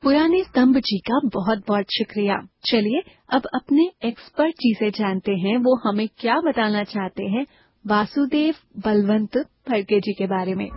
पुराने स्तंभ जी का बहुत बहुत शुक्रिया। चलिए अब अपने एक्सपर्ट जी से जानते हैं वो हमें क्या बताना चाहते हैं वासुदेव बलवंत फडके जी के बारे में।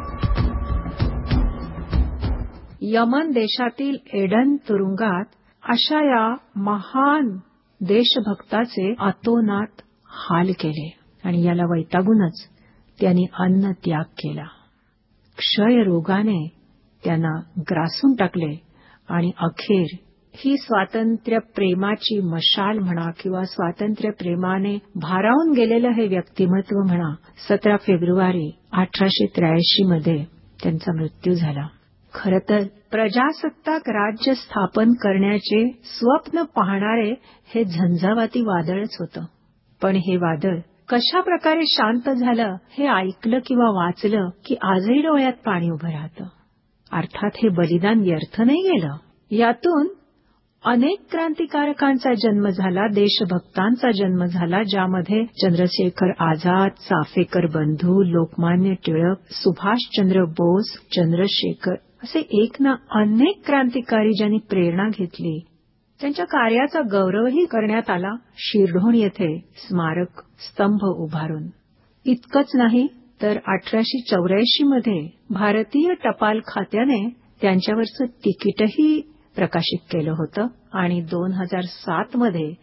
यमन देशातील एडन तुरुंगात अशा या महान देशभक्ताचे अतोनात हाल केले आणि याला वैतागूनच त्यांनी अन्न त्याग केला। क्षयरोगाने त्यांना ग्रासून टाकले आणि अखेर ही स्वातंत्र्य प्रेमाची मशाल म्हणा किंवा स्वातंत्र्य प्रेमाने भारावून गेलेलं हे व्यक्तिमत्व म्हणा 17 फेब्रुवारी 1883 मध्ये त्यांचा मृत्यू झाला। खरं तर प्रजासत्ताक राज्य स्थापन करण्याचे स्वप्न पाहणारे हे झंझावाती वादळच होतं। पण हे वादळ कशा प्रकारे शांत झालं हे ऐकलं किंवा वाचलं की आजही डोळ्यात पाणी उभं राहतं। अर्थात हे बलिदान व्यर्थ नाही गेलं। यातून अनेक क्रांतिकारकांचा जन्म झाला, देशभक्तांचा जन्म झाला, ज्यामध्ये चंद्रशेखर आझाद, चाफेकर बंधू, लोकमान्य टिळक, सुभाषचंद्र बोस, चंद्रशेखर असे एक ना अनेक क्रांतिकारी ज्यांनी प्रेरणा घेतली। त्यांच्या कार्याचा गौरवही करण्यात आला शिरढोण येथे स्मारक स्तंभ उभारून। इतकंच नाही तर 1884 मध्ये भारतीय टपाल खात्याने त्यांच्यावरचं तिकीटही प्रकाशित केलं होतं आणि 2007 मध्ये